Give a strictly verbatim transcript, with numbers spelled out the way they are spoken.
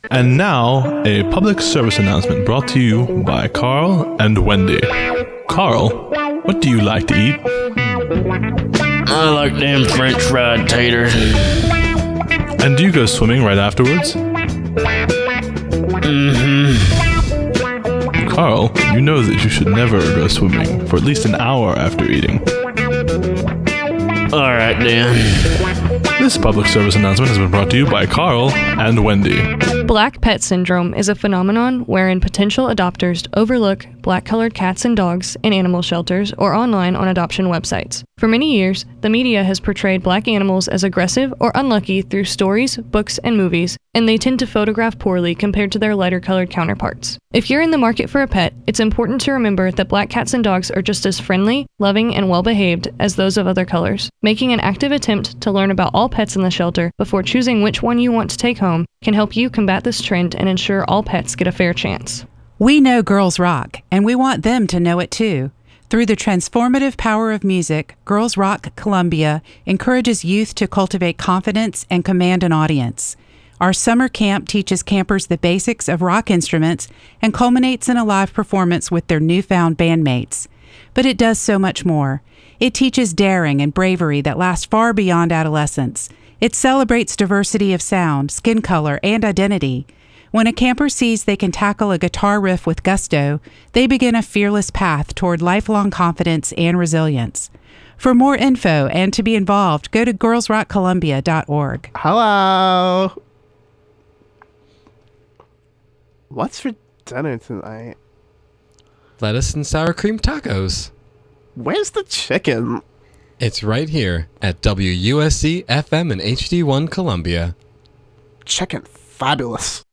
And now, a public service announcement brought to you by Carl and Wendy. Carl, what do you like to eat? I like them French fried taters. And do you go swimming right afterwards? Mm-hmm. Carl, you know that you should never go swimming for at least an hour after eating. Alright then. This public service announcement has been brought to you by Carl and Wendy. Black pet syndrome is a phenomenon wherein potential adopters overlook black-colored cats and dogs in animal shelters or online on adoption websites. For many years, the media has portrayed black animals as aggressive or unlucky through stories, books, and movies, and they tend to photograph poorly compared to their lighter-colored counterparts. If you're in the market for a pet, it's important to remember that black cats and dogs are just as friendly, loving, and well-behaved as those of other colors. Making an active attempt to learn about all pets in the shelter before choosing which one you want to take home can help you combat this trend and ensure all pets get a fair chance. We know girls rock, and we want them to know it too. Through the transformative power of music, Girls Rock Columbia encourages youth to cultivate confidence and command an audience. Our summer camp teaches campers the basics of rock instruments and culminates in a live performance with their newfound bandmates. But it does so much more. It teaches daring and bravery that last far beyond adolescence. It celebrates diversity of sound, skin color, and identity. When a camper sees they can tackle a guitar riff with gusto, they begin a fearless path toward lifelong confidence and resilience. For more info and to be involved, go to girls rock columbia dot org. Hello. What's for dinner tonight? Lettuce and sour cream tacos. Where's the chicken? It's right here at W U S C F M and H D one Columbia. Chicken fabulous.